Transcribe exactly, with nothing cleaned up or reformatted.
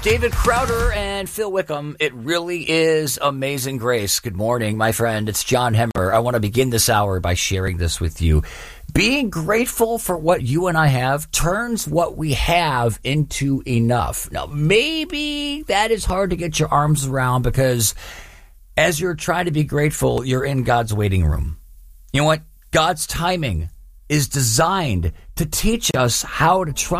David Crowder and Phil Wickham, it really is Amazing Grace. Good morning, my friend. It's John Hemmer. I want to begin this hour by sharing this with you. Being grateful for what you and I have turns what we have into enough. Now, maybe that is hard to get your arms around because as you're trying to be grateful, you're in God's waiting room. You know what? God's timing is designed to teach us how to trust